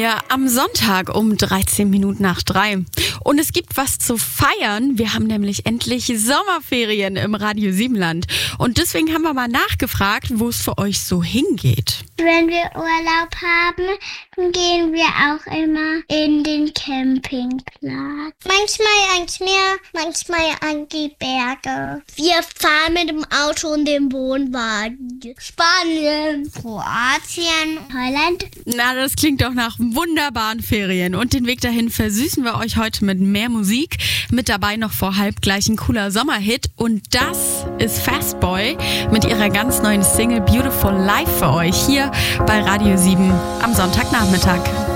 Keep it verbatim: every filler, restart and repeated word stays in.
wir am Sonntag um dreizehn Minuten nach drei. Und es gibt was zu feiern. Wir haben nämlich endlich Sommerferien im Radio Siebenland. Und deswegen haben wir mal nachgefragt, wo es für euch so hingeht. Wenn wir Urlaub haben, dann gehen wir auch immer in den Campingplatz. Manchmal ans Meer, manchmal an die Berge. Wir fahren mit dem Auto und dem Wohnwagen. Spanien, Kroatien, Holland. Na, das klingt doch nach wunderbaren Ferien. Und den Weg dahin versüßen wir euch heute mit mehr Musik. Mit dabei noch vor halb gleich ein cooler Sommerhit. Und das ist Fastboy mit ihrer ganz neuen Single Beautiful Life für euch hier bei Radio sieben am Sonntagnachmittag.